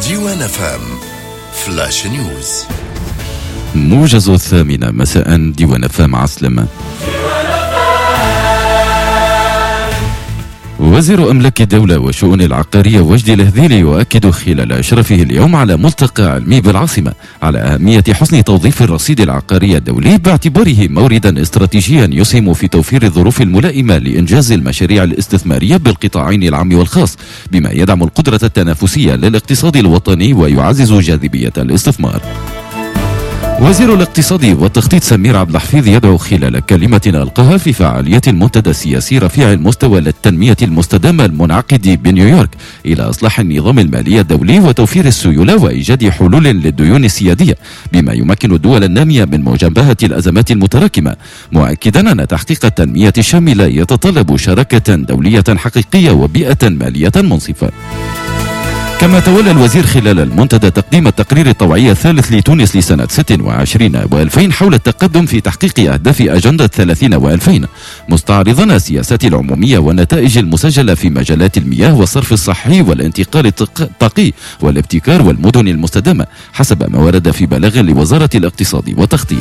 ديوان فام فلاش نيوز. موجز 8 مساء. ديوان فام عسلمة. وزير أملاك الدولة وشؤون العقارية وجدي الهذيلي يؤكد خلال إشرافه اليوم على ملتقى علمي بالعاصمة على أهمية حسن توظيف الرصيد العقاري الدولي باعتباره موردا استراتيجيا يسهم في توفير الظروف الملائمة لإنجاز المشاريع الاستثمارية بالقطاعين العام والخاص، بما يدعم القدرة التنافسية للاقتصاد الوطني ويعزز جاذبية الاستثمار. وزير الاقتصاد والتخطيط سمير عبد الحفيظ يدعو خلال كلمة ألقاها في فعالية المنتدى السياسي رفيع المستوى للتنمية المستدامة المنعقد بنيويورك إلى إصلاح النظام المالي الدولي وتوفير السيولة وإيجاد حلول للديون السيادية، بما يمكن الدول النامية من مجابهة الأزمات المتراكمة، مؤكدا أن تحقيق التنمية الشاملة يتطلب شراكة دولية حقيقية وبيئة مالية منصفة. كما تولى الوزير خلال المنتدى تقديم التقرير الطوعي الثالث لتونس لسنة 26 و2000 حول التقدم في تحقيق أهداف أجندة 30 و2000، مستعرضا السياسات العمومية والنتائج المسجلة في مجالات المياه والصرف الصحي والانتقال الطاقي والابتكار والمدن المستدامة، حسب ما ورد في بلاغ لوزارة الاقتصاد والتخطيط.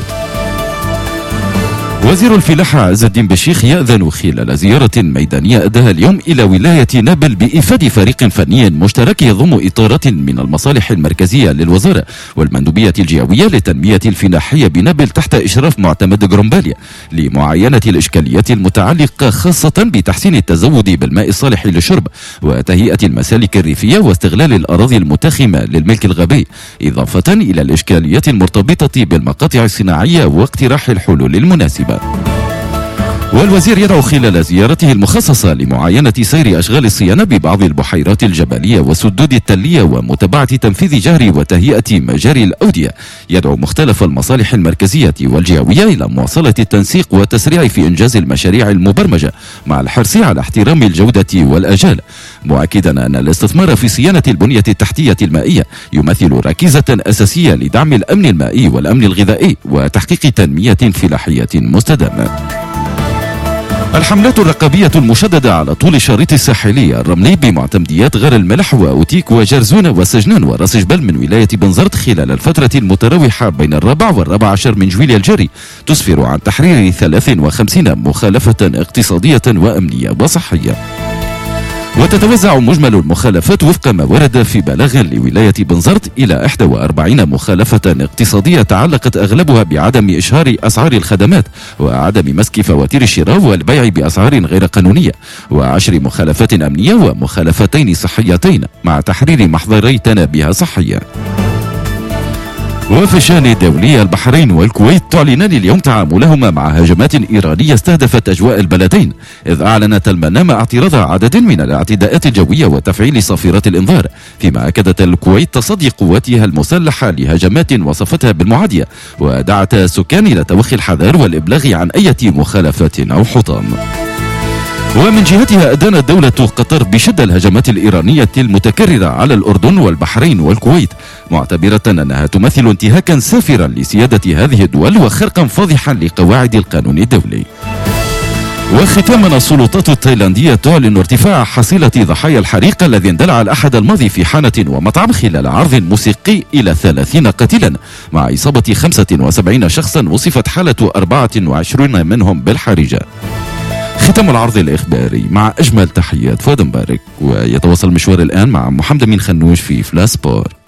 وزير الفلاحة عز الدين بشيخ يأذن خلال زيارة ميدانية أداها اليوم إلى ولاية نابل بإفادة فريق فني مشترك يضم إطارات من المصالح المركزية للوزارة والمندوبية الجهوية للتنمية الفلاحية بنابل تحت إشراف معتمد جرومباليا لمعاينة الإشكاليات المتعلقة خاصة بتحسين التزود بالماء الصالح للشرب وتهيئة المسالك الريفية واستغلال الأراضي المتاخمة للملك الغابي، إضافة إلى الإشكاليات المرتبطة بالمقاطع الصناعية واقتراح الحلول المناسبة. والوزير يدعو خلال زيارته المخصصة لمعاينة سير أشغال الصيانة ببعض البحيرات الجبلية والسدود التلية ومتابعة تنفيذ جهر وتهيئة مجاري الأودية، يدعو مختلف المصالح المركزية والجهوية إلى مواصلة التنسيق والتسريع في إنجاز المشاريع المبرمجة مع الحرص على احترام الجودة والآجال، مؤكدا أن الاستثمار في صيانة البنية التحتية المائية يمثل ركيزة أساسية لدعم الأمن المائي والأمن الغذائي وتحقيق تنمية فلاحية مستدامة. الحملات الرقابية المشددة على طول الشريط الساحلي الرملي بمعتمديات غار الملح وأوتيك وجرزونة وسجنان وراس جبل من ولاية بنزرت خلال الفترة المتراوحة بين 4 و14 من جويلية الجاري تسفر عن تحرير 53 مخالفة اقتصادية وأمنية وصحية. وتتوزع مجمل المخالفات وفق ما ورد في بلاغ لولاية بنزرت إلى 41 مخالفة اقتصادية تعلقت أغلبها بعدم إشهار أسعار الخدمات وعدم مسك فواتير الشراء والبيع بأسعار غير قانونية، و10 مخالفات أمنية ومخالفتين صحيتين مع تحرير محضري تنابيه صحية. وفي الشأن الدولي البحرين والكويت تعلنان اليوم تعاملهما مع هجمات إيرانية استهدفت أجواء البلدين، إذ أعلنت المنامة اعتراض عدد من الاعتداءات الجوية وتفعيل صافرات الإنذار، فيما أكدت الكويت تصدي قواتها المسلحة لهجمات وصفتها بالمعادية، ودعت السكان إلى توخي الحذر والإبلاغ عن أي مخالفات أو حطام. ومن جهتها أدانت دولة قطر بشدة الهجمات الإيرانية المتكررة على الأردن والبحرين والكويت، معتبرة أنها تمثل انتهاكا سافرا لسيادة هذه الدول وخرقا فاضحا لقواعد القانون الدولي. وختاما السلطات التايلاندية تعلن ارتفاع حصيلة ضحايا الحريق الذي اندلع الأحد الماضي في حانة ومطعم خلال عرض موسيقي إلى 30 قتيلا، مع إصابة 75 شخصا وصفت حالة 24 منهم بالحرجة. ختام العرض الإخباري مع أجمل تحيات فؤاد مبارك، ويتواصل المشوار الآن مع محمد أمين خنوش في فلاش سبور.